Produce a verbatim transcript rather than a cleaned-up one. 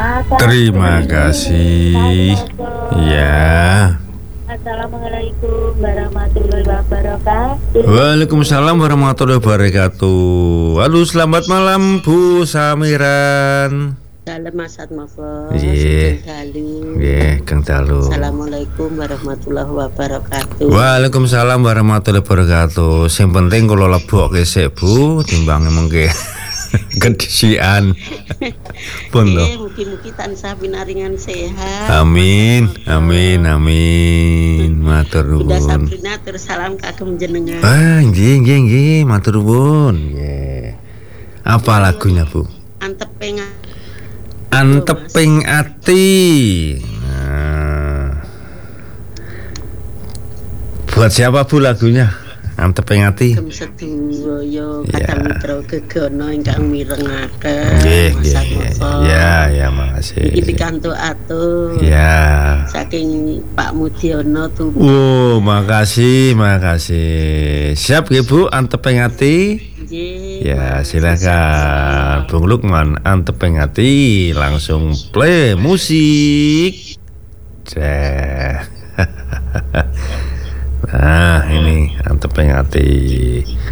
Terima kasih. Ya. Assalamualaikum warahmatullahi wabarakatuh. Waalaikumsalam warahmatullahi wabarakatuh. Halo, selamat malam Bu Samiran. Salam Masat Mafo. Nggih. Nggih, Kang Dalu. Assalamualaikum warahmatullahi wabarakatuh. Waalaikumsalam warahmatullahi wabarakatuh. Sing penting kula lebokke sik Bu, timbang mengke kedisian. Pun to. Mugi-mugi tansah pinaringan sehat. Amin, amin, amin. Matur Bunda nuwun. Sabrina terus salam kagem jenengan. Ah, nggih, nggih, nggih, matur nuwun. Nggih. Apa lagunya, Bu? Anteping Anteping ati. Nah. Buat siapa Bu lagunya? Anteping ati. Kagem sedaya Ya. kadang mitra gegono ingkang mirengaken. Nggih, nggih. Masat Mafo. Ya, ya, makasih. Iki pikantuk atur. Ya. Saking Pak Mudiono tuh. Oh, makasih, makasih. Siap nggih Bu, anteping ati? Ya, silakan Bung Lukman, anteping ati, langsung play musik. Ceh. Nah, ini anteping ati.